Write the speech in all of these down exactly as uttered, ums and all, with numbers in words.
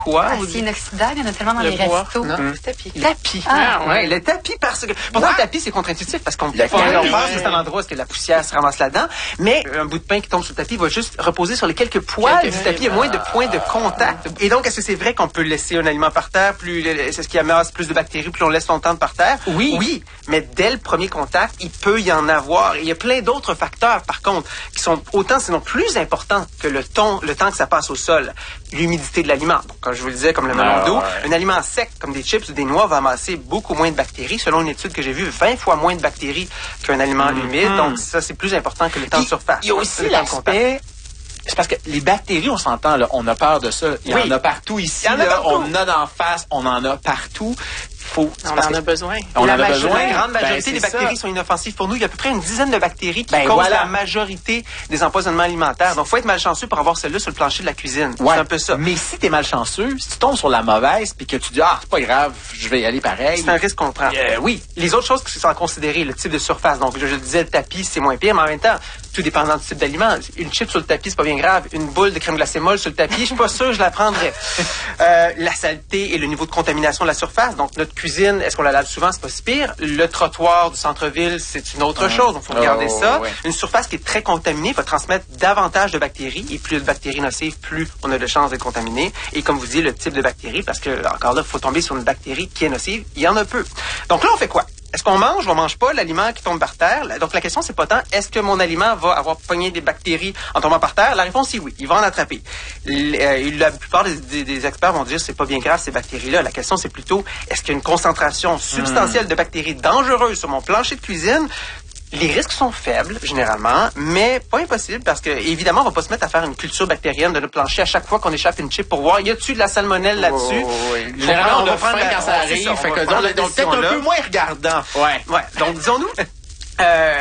Quoi? Ah, c'est inoxydable, il y en a tellement dans le les bois. restos. Non. Le tapis. Tapis. Ah, Ah, ouais. Le tapis parce que... Pourtant, le tapis, c'est contre-intuitif parce qu'on Le on tapis. pense que c'est un endroit où est-ce que la poussière se ramasse là-dedans. Mais un bout de pain qui tombe sur le tapis va juste reposer sur les quelques poils Quelques du tapis. Il y a moins de points de contact. Et donc, est-ce que c'est vrai qu'on peut laisser un aliment par terre? Plus, c'est ce qui amasse plus de bactéries, plus on laisse longtemps par terre? Oui. Oui. Mais dès le premier contact, il peut y en avoir. Et il y a plein d'autres facteurs, par contre, qui sont autant, sinon plus importants que le ton, le temps que ça passe au sol. L'humidité de l'aliment. Donc, comme je vous le disais, comme le melon Ah, d'eau, ouais. un aliment sec, comme des chips ou des noix, va amasser beaucoup moins de bactéries. Selon une étude que j'ai vue, vingt fois moins de bactéries qu'un aliment Mm-hmm. humide. Donc, ça, c'est plus important que le temps de surface. Il y a aussi Le temps de contact. l'aspect... C'est parce que les bactéries, on s'entend, là, on a peur de ça. Il y Oui. en a partout ici. Il y en a là, partout. on en a d'en face, on en a partout. Faut, On parce en que- a besoin. On la en a major- besoin. La grande majorité Ben, des c'est bactéries ça. sont inoffensives pour nous. Il y a à peu près une dizaine de bactéries qui Ben, causent voilà. la majorité des empoisonnements alimentaires. Donc, faut être malchanceux pour avoir celle-là sur le plancher de la cuisine. Ouais. C'est un peu ça. Mais si t'es malchanceux, si tu tombes sur la mauvaise puis que tu dis, ah, c'est pas grave, je vais y aller pareil. C'est un risque qu'on prend. Euh, oui. Les autres choses qui sont à considérer, le type de surface. Donc, je, je le disais, le tapis, c'est moins pire, mais en même temps, tout dépendant du type d'aliment. Une chip sur le tapis, c'est pas bien grave. Une boule de crème glacée molle sur le tapis, je suis pas sûr que je la prendrais. Euh, la saleté et le niveau de contamination de la surface. Donc, notre cuisine, est-ce qu'on la lave souvent? C'est pas si pire. Le trottoir du centre-ville, c'est une autre chose. Donc, faut regarder Oh, ça. ouais. Une surface qui est très contaminée va transmettre davantage de bactéries. Et plus de bactéries nocives, plus on a de chances d'être contaminé. Et comme vous dites, le type de bactérie, parce que, encore là, il faut tomber sur une bactérie qui est nocive. Il y en a peu. Donc là, on fait quoi? Est-ce qu'on mange ou on mange pas l'aliment qui tombe par terre? Donc, la question, c'est pas tant, est-ce que mon aliment va avoir pogné des bactéries en tombant par terre? La réponse est oui. Il va en attraper. L- euh, la plupart des, des, des experts vont dire c'est pas bien grave, ces bactéries-là. La question, c'est plutôt, est-ce qu'il y a une concentration substantielle de bactéries dangereuses sur mon plancher de cuisine? Les risques sont faibles, généralement, mais pas impossible parce que, évidemment, on va pas se mettre à faire une culture bactérienne de notre plancher à chaque fois qu'on échappe une chip pour voir, y a-tu de la salmonelle là-dessus? Oh, oui. On Généralement, va on a prendre faim la- quand ça ouais, arrive. c'est ça, on Fait va que prendre donc, la donc peut-être un décision-là. peu moins regardant. Ouais. Ouais, donc disons-nous, euh,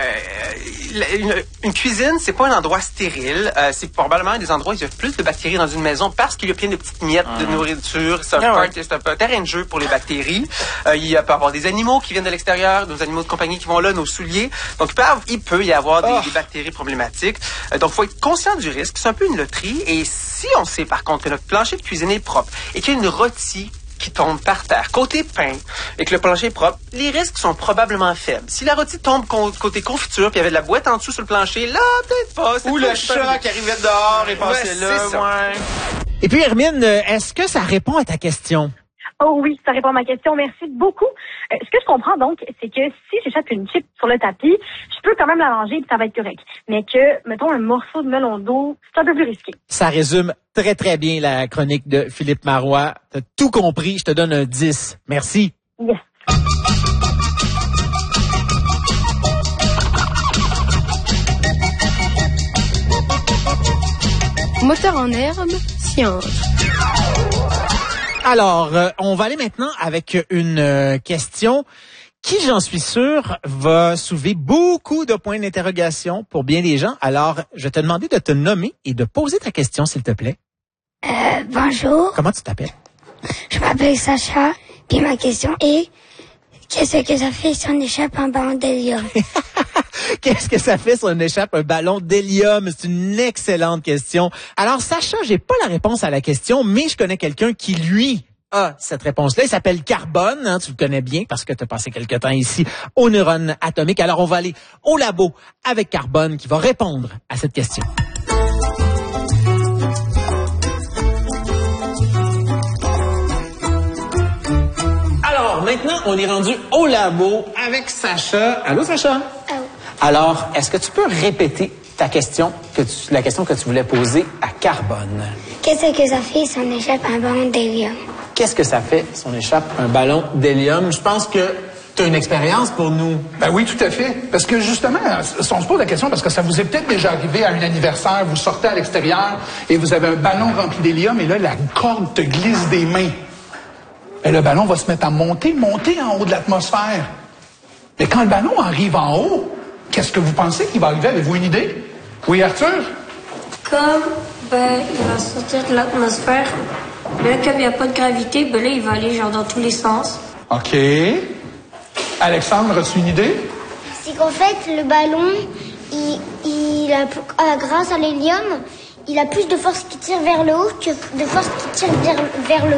une, une cuisine, c'est pas un endroit stérile. Euh, c'est probablement des endroits où il y a plus de bactéries dans une maison parce qu'il y a plein de petites miettes de nourriture. C'est un, Ah ouais. part- c'est un peu un terrain de jeu pour les bactéries. Euh, il y a, peut y avoir des animaux qui viennent de l'extérieur, nos animaux de compagnie qui vont là, nos souliers. Donc, il peut, avoir- il peut y avoir des, Oh. des bactéries problématiques. Euh, donc, il faut être conscient du risque. C'est un peu une loterie. Et si on sait, par contre, que notre plancher de cuisine est propre et qu'il y a une rôtie qui tombe par terre, côté pain, et que le plancher est propre, les risques sont probablement faibles. Si la rôtie tombe con- côté confiture, puis il y avait de la boîte en dessous sur le plancher, là, peut-être pas. C'est Ou pas le une bonne chat idée. qui arrivait dehors et passait Ouais, là. c'est ça. Ouais. Et puis, Hermine, euh, est-ce que ça répond à ta question? Oh oui, ça répond à ma question. Merci beaucoup. Euh, ce que je comprends donc, c'est que si j'échappe une chip sur le tapis, je peux quand même la manger et ça va être correct. Mais que, mettons, un morceau de melon d'eau, c'est un peu plus risqué. Ça résume très, très bien la chronique de Philippe Marois. T'as tout compris. Je te donne un dix. Merci. Yes. Moteur en herbe, science. Alors, euh, on va aller maintenant avec une euh, question qui, j'en suis sûr, va soulever beaucoup de points d'interrogation pour bien des gens. Alors, je vais te demander de te nommer et de poser ta question, s'il te plaît. Euh, bonjour, Comment tu t'appelles? je m'appelle Sacha, puis ma question est, qu'est-ce que ça fait si on échappe un ballon d'hélium? Qu'est-ce que ça fait si on échappe un ballon d'hélium? C'est une excellente question. Alors, Sacha, j'ai pas la réponse à la question, mais je connais quelqu'un qui, lui, a cette réponse-là. Il s'appelle Carbone, hein, tu le connais bien parce que tu as passé quelque temps ici au Neurone Atomique. Alors, on va aller au labo avec Carbone qui va répondre à cette question. Alors, maintenant, on est rendu au labo avec Sacha. Allô, Sacha? Allô. Alors, est-ce que tu peux répéter ta question, que tu, la question que tu voulais poser à Carbone? Qu'est-ce que ça fait si on échappe un ballon d'hélium? Qu'est-ce que ça fait si on échappe un ballon d'hélium? Je pense que tu as une expérience pour nous. Ben oui, tout à fait. Parce que justement, si on se pose la question, parce que ça vous est peut-être déjà arrivé à un anniversaire, vous sortez à l'extérieur et vous avez un ballon rempli d'hélium et là, la corde te glisse des mains. Et le ballon va se mettre à monter, monter en haut de l'atmosphère. Mais quand le ballon arrive en haut, qu'est-ce que vous pensez qu'il va arriver? Avez-vous une idée? Oui, Arthur? Comme, ben, il va sortir de l'atmosphère. Mais là, comme il n'y a pas de gravité, ben là, il va aller genre dans tous les sens. OK. Alexandre, as-tu une idée? C'est qu'en fait, le ballon, il, il a, ah, grâce à l'hélium, il a plus de force qui tire vers le haut que de force qui tire vers, vers le